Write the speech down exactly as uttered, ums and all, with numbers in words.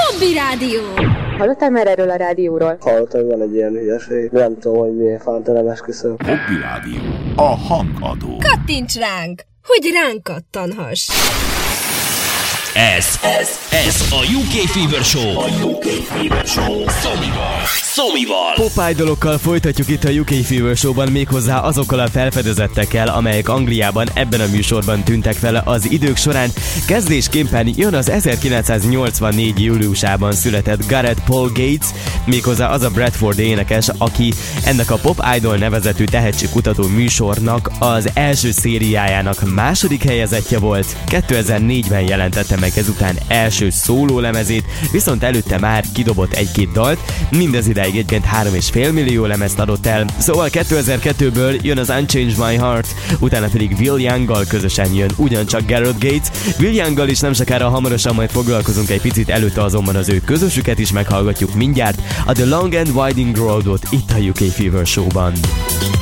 Hobby Rádió. Hallottál már erről a rádióról? Hallottam, hogy van egy ilyen hülyeség. Nem tudom, hogy milyen fanta, nem esküszöm. Hobby Rádió. A hangadó. Kattints ránk, hogy ránk kattanhass. Ez, ez, ez a U K Fever Show. A U K Fever Show. Szomival. Szomival. Pop idolokkal folytatjuk itt a U K Fever Showban, méghozzá azokkal a felfedezettekkel, amelyek Angliában ebben a műsorban tűntek fel az idők során. Kezdésképpen jön az ezerkilencszáznyolcvannégy júliusában született Gareth Paul Gates, méghozzá az a Bradford énekes, aki ennek a Pop Idol nevezetű tehetségkutató műsornak az első szériájának második helyezettje volt. kétezer-négyben jelentette meg ezután első szóló lemezét, viszont előtte már kidobott egy-két dalt, mindez idáig egyébként három és fél millió lemezt adott el. Szóval kétezer-kettőből jön az Unchange My Heart, utána pedig Will Younggal közösen jön ugyancsak Gareth Gates. Will Younggal is nem sokára hamarosan majd foglalkozunk egy picit, előtte azonban az ő közösüket is meghallgatjuk mindjárt, a The Long and Winding Roadot itt a U K Fever Show-ban.